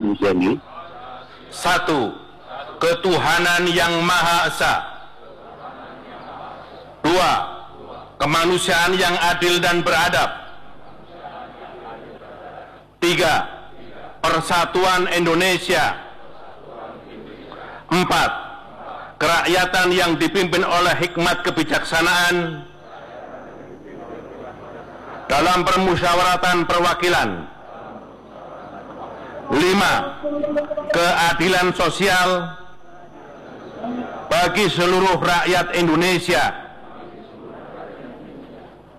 Indonesia ini. 1. Ketuhanan yang Maha Esa. 2. Kemanusiaan yang adil dan beradab. 3. Persatuan Indonesia. 4. Kerakyatan yang dipimpin oleh hikmat kebijaksanaan dalam permusyawaratan perwakilan. 5. Keadilan sosial bagi seluruh rakyat Indonesia.